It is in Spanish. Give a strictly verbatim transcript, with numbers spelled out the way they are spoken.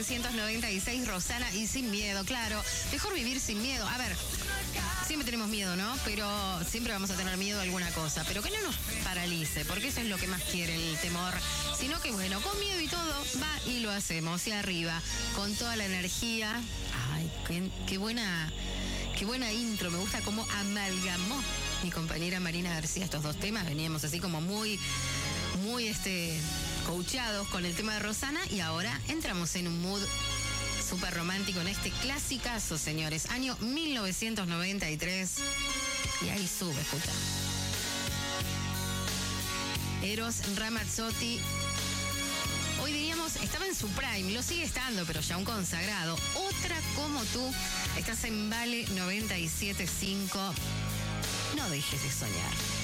novecientos noventa y seis, Rosana y Sin Miedo, claro. Mejor vivir sin miedo. A ver, siempre tenemos miedo, ¿no? Pero siempre vamos a tener miedo a alguna cosa. Pero que no nos paralice, porque eso es lo que más quiere el temor. Sino que, bueno, con miedo y todo, va y lo hacemos. Y arriba, con toda la energía. Ay, qué, qué buena, qué buena intro. Me gusta cómo amalgamó mi compañera Marina García estos dos temas. Veníamos así como muy, muy, este... coachados con el tema de Rosana y ahora entramos en un mood súper romántico en este clasicazo, señores. Año mil novecientos noventa y tres y ahí sube, escucha. Eros Ramazzotti. Hoy diríamos, estaba en su prime, lo sigue estando, pero ya un consagrado. Otra como tú, estás en Vale noventa y siete punto cinco. No dejes de soñar.